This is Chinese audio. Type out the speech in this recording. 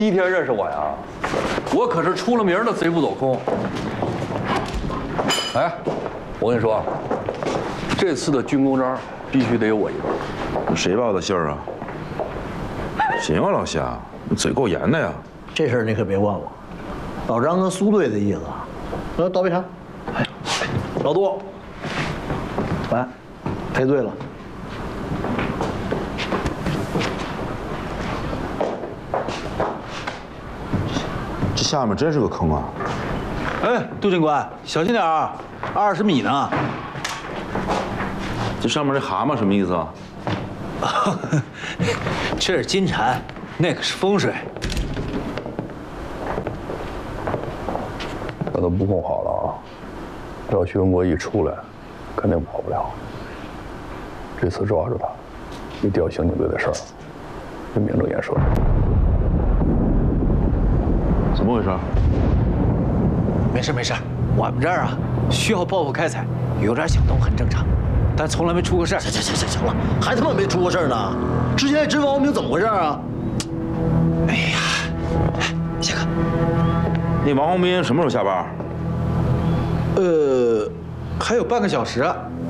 第一天认识我呀？我可是出了名的贼不走空。哎，我跟你说，这次的军功章必须得有我一份。 谁报的信儿啊？行啊，老夏，你嘴够严的呀。 这事儿你可别忘了，老张跟苏队的意思。倒杯茶。哎，老杜，来，赔罪了。 这下面真是个坑啊！ 哎，杜警官，小心点啊，20米呢。 这上面这蛤蟆什么意思啊？ 这是金蝉，那可是风水。 我都布控好了啊，赵徐文国一出来，肯定跑不了。这次抓住他，一调刑警队的事儿，就名正言顺。 怎么回事？ 没事没事，我们这儿啊需要报复开采，有点响动很正常，但从来没出过事儿。行了，还他妈没出过事儿呢？之前真王明怎么回事啊？哎呀，谢哥， 那王洪斌什么时候下班？ 还有半个小时。